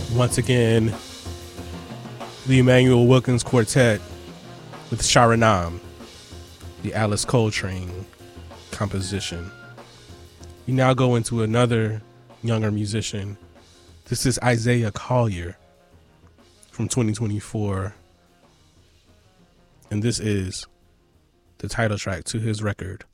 Once again, the Emmanuel Wilkins Quartet with Sharanam, the Alice Coltrane composition. We now go into another younger musician. This is Isaiah Collier from 2024. And this is the title track to his record,